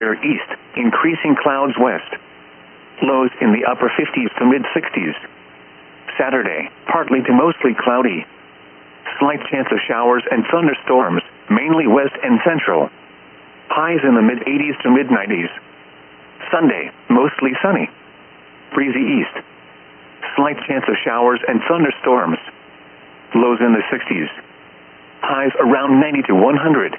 East, increasing clouds west. Lows in the upper 50s to mid-60s. Saturday, partly to mostly cloudy. Slight chance of showers and thunderstorms, mainly west and central. Highs in the mid-80s to mid-90s. Sunday, mostly sunny. Breezy east. Slight chance of showers and thunderstorms. Lows in the 60s. Highs around 90 to 100.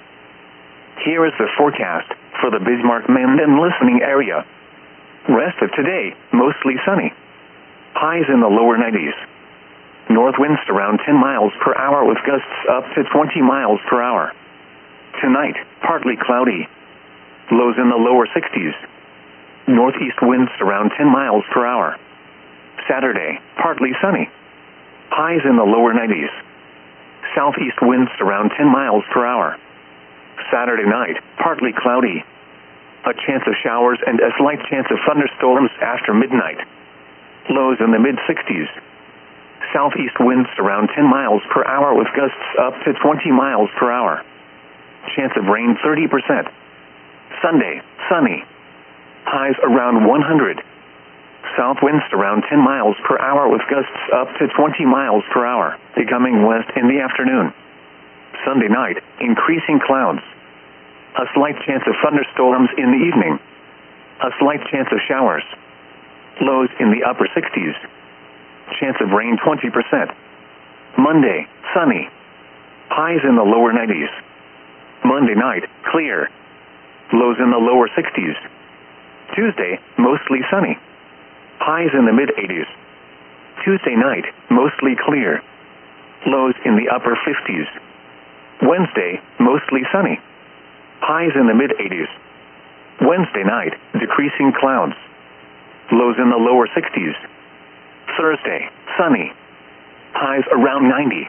Here is the forecast for the Bismarck-Menden listening area. Rest of today, mostly sunny. Highs in the lower 90s. North winds around 10 miles per hour with gusts up to 20 miles per hour. Tonight, partly cloudy. Lows in the lower 60s. Northeast winds around 10 miles per hour. Saturday, partly sunny. Highs in the lower 90s. Southeast winds around 10 miles per hour. Saturday night, partly cloudy. A chance of showers and a slight chance of thunderstorms after midnight. Lows in the mid-60s. Southeast winds around 10 miles per hour with gusts up to 20 miles per hour. Chance of rain 30%. Sunday, sunny. Highs around 100. South winds around 10 miles per hour with gusts up to 20 miles per hour, becoming west in the afternoon. Sunday night, increasing clouds. A slight chance of thunderstorms in the evening. A slight chance of showers. Lows in the upper 60s. Chance of rain 20%. Monday, sunny. Highs in the lower 90s. Monday night, clear. Lows in the lower 60s. Tuesday, mostly sunny. Highs in the mid-80s. Tuesday night, mostly clear. Lows in the upper 50s. Wednesday, mostly sunny. Highs in the mid-80s. Wednesday night, decreasing clouds. Lows in the lower 60s. Thursday, sunny. Highs around 90.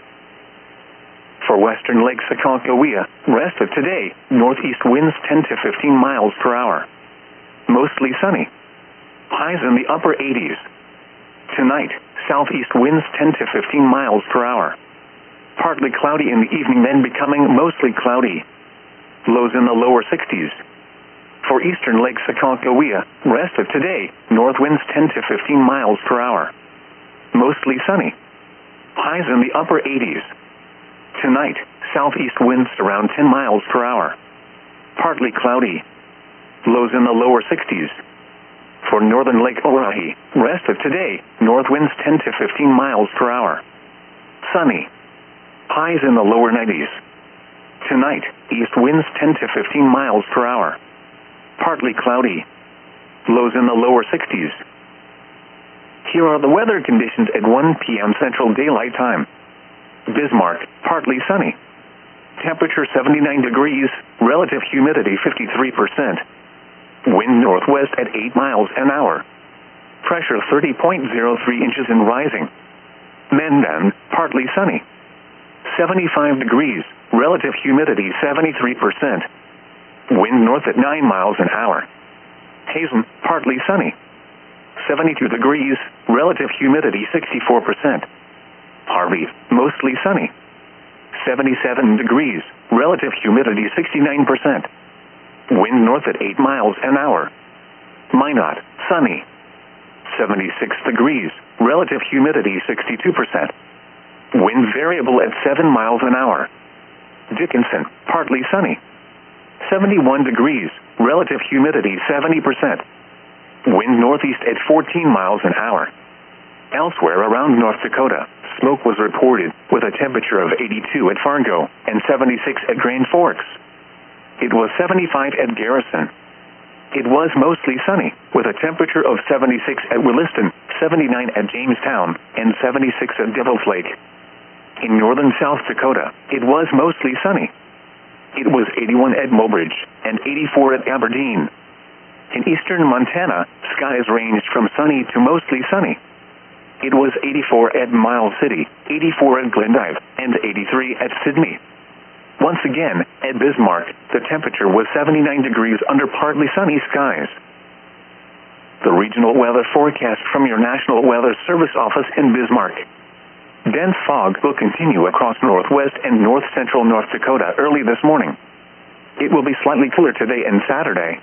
For western Lake Aconcagua, rest of today, northeast winds 10 to 15 miles per hour. Mostly sunny. Highs in the upper 80s. Tonight, southeast winds 10 to 15 miles per hour. Partly cloudy in the evening, then becoming mostly cloudy. Lows in the lower 60s. For eastern Lake Aconcagua, rest of today, north winds 10 to 15 miles per hour. Mostly sunny. Highs in the upper 80s. Tonight, southeast winds around 10 miles per hour. Partly cloudy. Lows in the lower 60s. For northern Lake Oahe, rest of today, north winds 10 to 15 miles per hour. Sunny. Highs in the lower 90s. Tonight, east winds 10 to 15 miles per hour. Partly cloudy. Lows in the lower 60s. Here are the weather conditions at 1 p.m. Central Daylight Time. Bismarck, partly sunny. Temperature 79 degrees, relative humidity 53%. Wind northwest at 8 miles an hour. Pressure 30.03 inches and rising. Menden, partly sunny. 75 degrees, relative humidity 73%. Wind north at 9 miles an hour. Hazen, partly sunny. 72 degrees, relative humidity 64%. Harvey, mostly sunny. 77 degrees, relative humidity 69%. Wind north at 8 miles an hour. Minot, sunny. 76 degrees, relative humidity 62%. Wind variable at 7 miles an hour. Dickinson, partly sunny. 71 degrees, relative humidity 70%. Wind northeast at 14 miles an hour. Elsewhere around North Dakota, smoke was reported with a temperature of 82 at Fargo and 76 at Grand Forks. It was 75 at Garrison. It was mostly sunny, with a temperature of 76 at Williston, 79 at Jamestown, and 76 at Devil's Lake. In northern South Dakota, it was mostly sunny. It was 81 at Mobridge and 84 at Aberdeen. In eastern Montana, skies ranged from sunny to mostly sunny. It was 84 at Miles City, 84 at Glendive, and 83 at Sydney. Once again, at Bismarck, the temperature was 79 degrees under partly sunny skies. The regional weather forecast from your National Weather Service office in Bismarck. Dense fog will continue across northwest and north-central North Dakota early this morning. It will be slightly cooler today and Saturday.